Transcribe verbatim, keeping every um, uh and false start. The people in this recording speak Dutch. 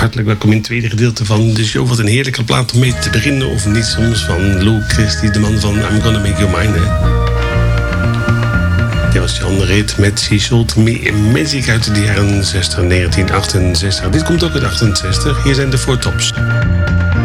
Hartelijk welkom in het tweede gedeelte van de show. Wat een heerlijke plaat om mee te beginnen, of niet soms, van Lou Christie, de man van I'm Gonna Make You Mine. Hè? Dit was Jan Reed met She Sold Me Magic uit de jaren zestig, negentien achtenzestig. Dit komt ook uit achtenzestig. Hier zijn de Four Tops.